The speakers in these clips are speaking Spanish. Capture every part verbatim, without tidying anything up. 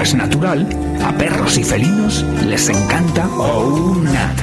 es natural, a perros y felinos les encanta OUNAT.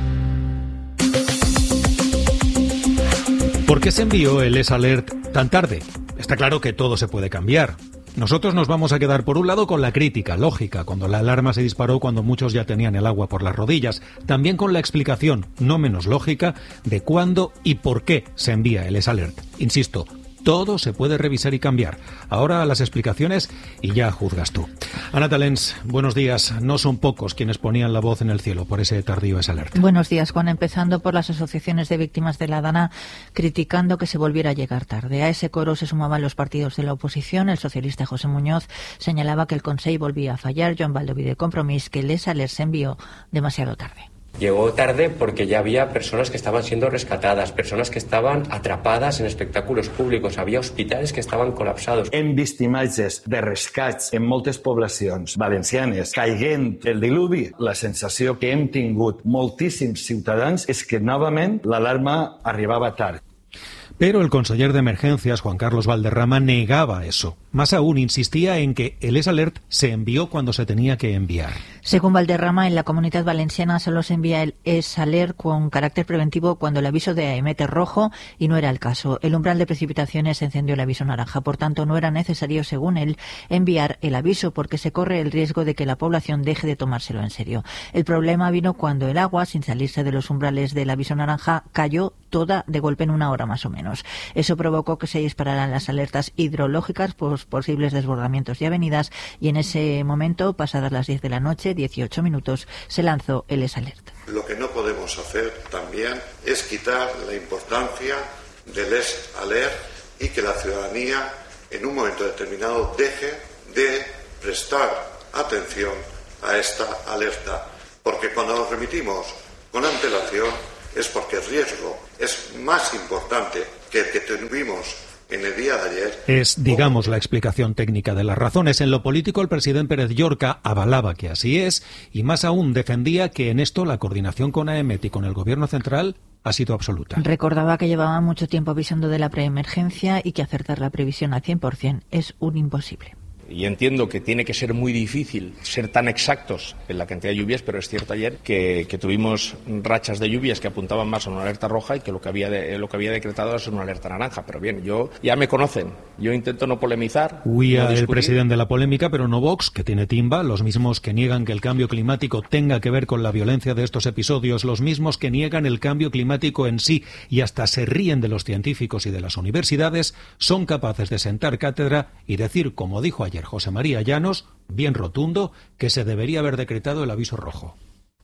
¿Por qué se envió el S-Alert tan tarde? Está claro que todo se puede cambiar. Nosotros nos vamos a quedar por un lado con la crítica lógica, cuando la alarma se disparó cuando muchos ya tenían el agua por las rodillas, también con la explicación, no menos lógica, de cuándo y por qué se envía el S-Alert. Insisto, todo se puede revisar y cambiar. Ahora las explicaciones y ya juzgas tú. Ana Talens, buenos días. No son pocos quienes ponían la voz en el cielo por ese tardío S-Alert. Buenos días, Juan. Empezando por las asociaciones de víctimas de la Dana, criticando que se volviera a llegar tarde. A ese coro se sumaban los partidos de la oposición. El socialista José Muñoz señalaba que el Consell volvía a fallar. Joan Baldoví de Compromís, que el S-Alert se envió demasiado tarde. Llegó tarde porque ya había personas que estaban siendo rescatadas, personas que estaban atrapadas en espectáculos públicos, había hospitals que estaven colapsados. Hem vist imatges de rescats en moltes poblacions valencianes caiguent el diluvi. La sensació que hem tingut moltíssims ciutadans és que novament l'alarma arribava tard. Pero el conseller de Emergencias, Juan Carlos Valderrama, negaba eso. Más aún, insistía en que el S-Alert se envió cuando se tenía que enviar. Según Valderrama, en la Comunitat Valenciana solo se envía el S-Alert con carácter preventivo cuando el aviso de AEMET es rojo y no era el caso. El umbral de precipitaciones encendió el aviso naranja. Por tanto, no era necesario, según él, enviar el aviso porque se corre el riesgo de que la población deje de tomárselo en serio. El problema vino cuando el agua, sin salirse de los umbrales del aviso naranja, cayó toda de golpe en una hora más o menos. Eso provocó que se dispararan las alertas hidrológicas por posibles desbordamientos y avenidas y en ese momento, pasadas las diez de la noche, dieciocho minutos, se lanzó el S-Alert. Lo que no podemos hacer también es quitar la importancia del S-Alert y que la ciudadanía en un momento determinado deje de prestar atención a esta alerta, porque cuando nos remitimos con antelación es porque el riesgo es más importante que el que tuvimos en el día de ayer. Es, digamos, la explicación técnica de las razones. En lo político, el presidente Pérez Llorca avalaba que así es y más aún defendía que en esto la coordinación con AEMET y con el gobierno central ha sido absoluta. Recordaba que llevaba mucho tiempo avisando de la preemergencia y que acertar la previsión al cien por ciento es un imposible. Y entiendo que tiene que ser muy difícil ser tan exactos en la cantidad de lluvias, pero es cierto ayer que, que tuvimos rachas de lluvias que apuntaban más a una alerta roja y que lo que había de, lo que había decretado es una alerta naranja. Pero bien, yo ya me conocen, yo intento no polemizar. Huía no el presidente de la polémica, pero no Vox, que tiene timba, los mismos que niegan que el cambio climático tenga que ver con la violencia de estos episodios, los mismos que niegan el cambio climático en sí y hasta se ríen de los científicos y de las universidades, son capaces de sentar cátedra y decir, como dijo ayer José María Llanos, bien rotundo, que se debería haber decretado el aviso rojo.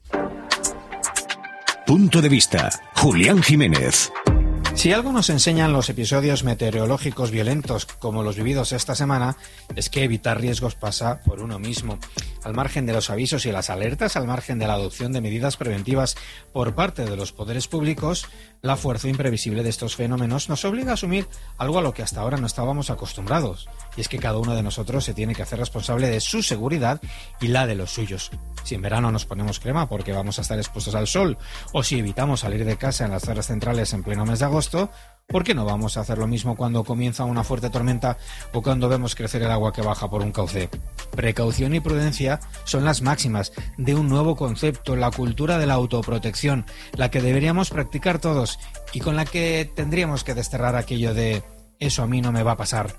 Punto de vista, Julián Jiménez. Si algo nos enseñan los episodios meteorológicos violentos como los vividos esta semana, es que evitar riesgos pasa por uno mismo. Al margen de los avisos y las alertas, al margen de la adopción de medidas preventivas por parte de los poderes públicos, la fuerza imprevisible de estos fenómenos nos obliga a asumir algo a lo que hasta ahora no estábamos acostumbrados, y es que cada uno de nosotros se tiene que hacer responsable de su seguridad y la de los suyos. Si en verano nos ponemos crema porque vamos a estar expuestos al sol, o si evitamos salir de casa en las zonas centrales en pleno mes de agosto, ¿por qué no vamos a hacer lo mismo cuando comienza una fuerte tormenta o cuando vemos crecer el agua que baja por un cauce? Precaución y prudencia son las máximas de un nuevo concepto, la cultura de la autoprotección, la que deberíamos practicar todos y con la que tendríamos que desterrar aquello de «eso a mí no me va a pasar».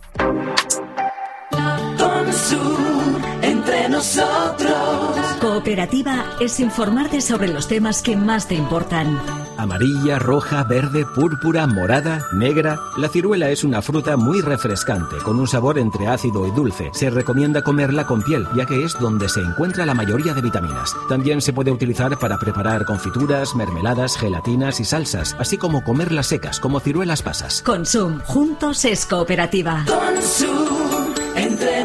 Consum, entre nosotros. Cooperativa es informarte sobre los temas que más te importan. Amarilla, roja, verde, púrpura, morada, negra. La ciruela es una fruta muy refrescante, con un sabor entre ácido y dulce. Se recomienda comerla con piel, ya que es donde se encuentra la mayoría de vitaminas. También se puede utilizar para preparar confituras, mermeladas, gelatinas y salsas, así como comerlas secas, como ciruelas pasas. Consum, juntos es cooperativa. Consum, entre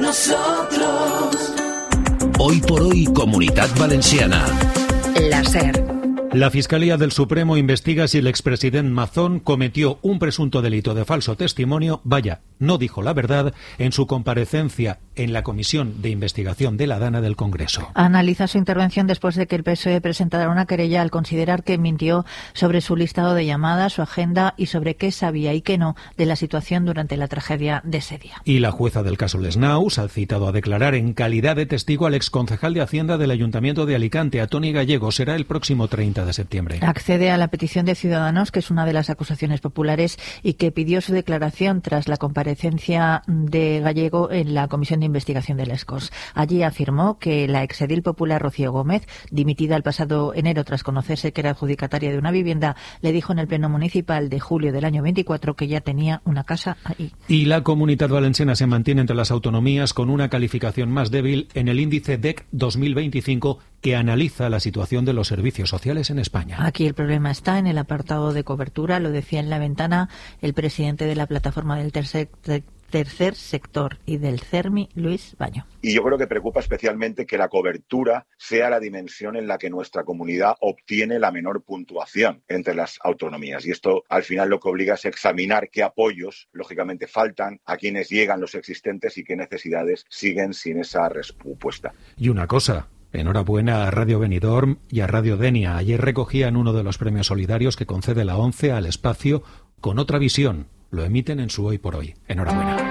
nosotros. Hoy por hoy, Comunitat Valenciana. La SER. La Fiscalía del Supremo investiga si el expresidente Mazón cometió un presunto delito de falso testimonio, vaya, no dijo la verdad, en su comparecencia en la Comisión de Investigación de la Dana del Congreso. Analiza su intervención después de que el P S O E presentara una querella al considerar que mintió sobre su listado de llamadas, su agenda y sobre qué sabía y qué no de la situación durante la tragedia de ese día. Y la jueza del caso Lesnaus ha citado a declarar en calidad de testigo al exconcejal de Hacienda del Ayuntamiento de Alicante, a Toni Gallego. Será el próximo treinta de septiembre. Accede a la petición de Ciudadanos, que es una de las acusaciones populares, y que pidió su declaración tras la comparecencia de Gallego en la Comisión de Investigación del ESCOS. Allí afirmó que la exedil popular Rocío Gómez, dimitida el pasado enero tras conocerse que era adjudicataria de una vivienda, le dijo en el Pleno Municipal de julio del año veinticuatro que ya tenía una casa ahí. Y la Comunitat Valenciana se mantiene entre las autonomías con una calificación más débil en el índice D E C dos mil veinticinco, que analiza la situación de los servicios sociales en España. Aquí el problema está en el apartado de cobertura, lo decía en La Ventana el presidente de la plataforma del tercer, tercer sector y del CERMI, Luis Baño. Y yo creo que preocupa especialmente que la cobertura sea la dimensión en la que nuestra comunidad obtiene la menor puntuación entre las autonomías. Y esto al final lo que obliga es examinar qué apoyos, lógicamente, faltan, a quienes llegan los existentes y qué necesidades siguen sin esa respuesta. Y una cosa. Enhorabuena a Radio Benidorm y a Radio Denia. Ayer recogían uno de los premios solidarios que concede la ONCE al espacio con otra visión. Lo emiten en su Hoy por Hoy. Enhorabuena.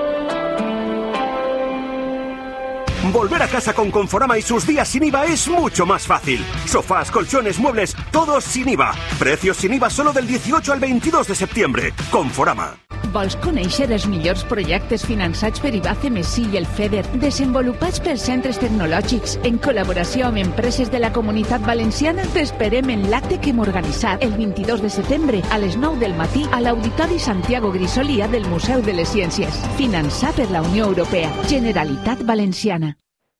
Volver a casa con Conforama y sus días sin I V A es mucho más fácil. Sofás, colchones, muebles, todos sin I V A. Precios sin I V A solo del dieciocho al veintidós de septiembre. Conforama. Vols conèixer els millors projectes finançats per I B A C M S I i el FEDER, desenvolupats per centres tecnològics, en col·laboració amb empreses de la Comunitat Valenciana? T'esperem en l'acte que hem organitzat el vint-i-dos de setembre a les nou del matí a l'Auditori Santiago Grisolia del Museu de les Ciències. Finançat per la Unió Europea. Generalitat Valenciana.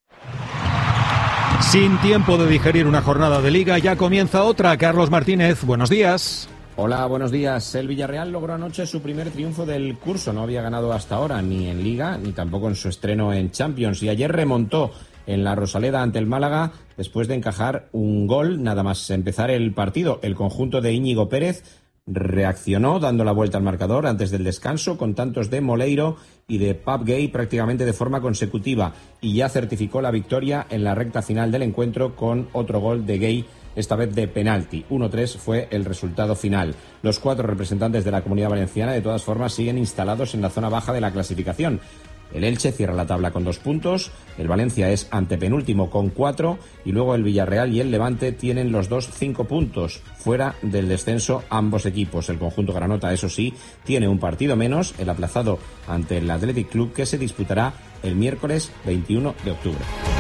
Sin tiempo de digerir una jornada de Liga, ya comienza otra. Carlos Martínez, buenos días. Hola, buenos días. El Villarreal logró anoche su primer triunfo del curso. No había ganado hasta ahora ni en Liga ni tampoco en su estreno en Champions. Y ayer remontó en la Rosaleda ante el Málaga después de encajar un gol nada más empezar el partido. El conjunto de Íñigo Pérez reaccionó dando la vuelta al marcador antes del descanso con tantos de Moleiro y de Pape Gay prácticamente de forma consecutiva, y ya certificó la victoria en la recta final del encuentro con otro gol de Gay, esta vez de penalti. uno tres fue el resultado final. Los cuatro representantes de la Comunidad Valenciana de todas formas siguen instalados en la zona baja de la clasificación. El Elche cierra la tabla con dos puntos, el Valencia es antepenúltimo con cuatro y luego el Villarreal y el Levante tienen los dos cinco puntos, fuera del descenso ambos equipos. El conjunto granota, eso sí, tiene un partido menos, el aplazado ante el Athletic Club, que se disputará el miércoles veintiuno de octubre.